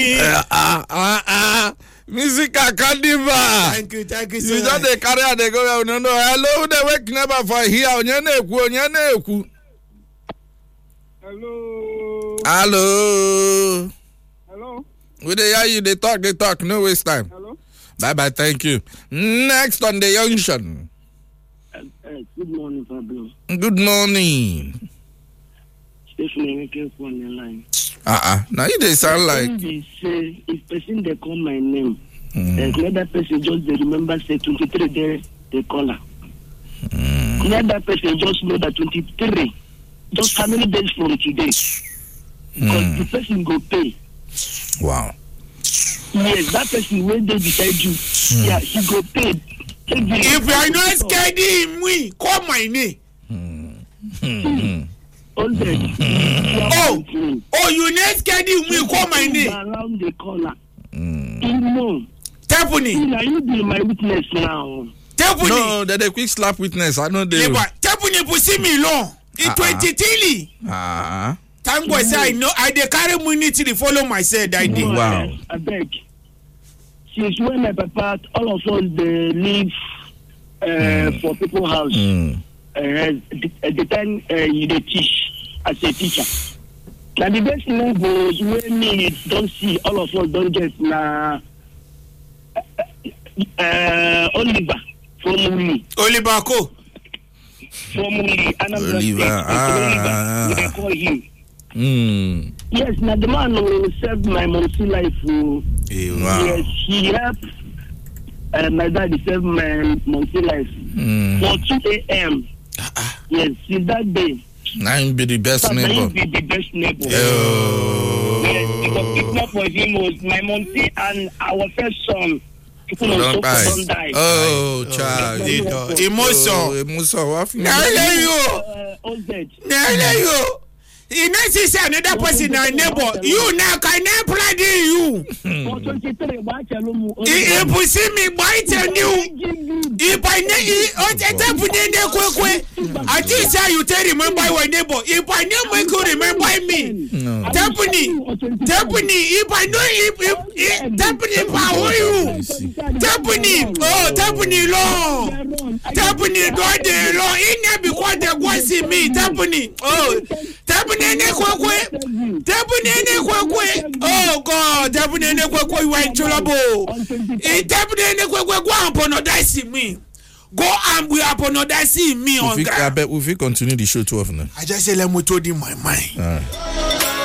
Musica Carnival. Thank you so much. You just the carry they go no. Hello, the wake never for here. Onyane eku. Hello. We dey hear you. They talk. No waste time. Hello. Bye. Thank you. Next on the junction. Good morning, Fabio. Good morning. Stephanie Wake on the line. Now you they sound like. They say if person they call my name, another person just they remember say 23 there they call her. Another person just know that 23. Just how many days from today? Because the person go pay. Wow. Yes, that person when they beside you, yeah, he go pay. If you are not scared him, we call my name. Oh, you not scared him, we call my name. Around the corner. No. Tepuni. You be my witness now. Tepuni. No, that a quick slap witness. I know they. Tepuni pussy me long. In 20 Thank God say I know I dey carry money to follow myself that day. Wow. I beg. Since when my papa, all of us they live for people's house. At the time you dey teach as a teacher. Now the best thing was when me don't see all of us don't get na Oliver from me. Oliver Ko. From me. Oliver. They call him. Yes, now the man who saved my mom's life. Wow. Yes, he helped my dad save my mom's life. For 2 a.m. Yes, since that day. Now be the best neighbor. Be the best neighbor. Yes, because if not for him was my mom and our first son. People don't die. Oh, child. Emotion. What? You. You know, see another person, our neighbor. You now can apply you. If you see me, why tell you? If I I think say you tell remember your neighbor. If I never could remember me, Tepuni. If I know if Tepuni, how are you? Tepuni, oh Tepuni law. Tepuni do the law. In there because they go see me. Tepuni, oh Tepuni. Oh God, Tepuni you are in trouble. Tepuni go apologize me. Go and we apologize me on God. We continue the show too often. I just say let me told in my mind.